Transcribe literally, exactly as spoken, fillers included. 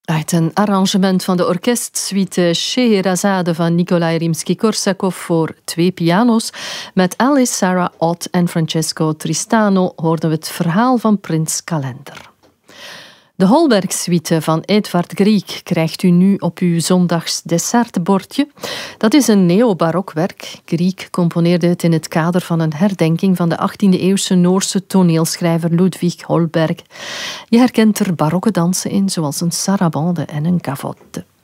Uit een arrangement van de orkestsuite Scheherazade van Nikolai Rimsky-Korsakov voor twee piano's met Alice, Sarah Ott en Francesco Tristano hoorden we het verhaal van Prins Kalender. De Holberg-suite van Edvard Grieg krijgt u nu op uw zondags dessertbordje. Dat is een neo-barokwerk. Grieg componeerde het in het kader van een herdenking van de achttiende-eeuwse Noorse toneelschrijver Ludwig Holberg. Je herkent er barokke dansen in, zoals een sarabande en een gavotte.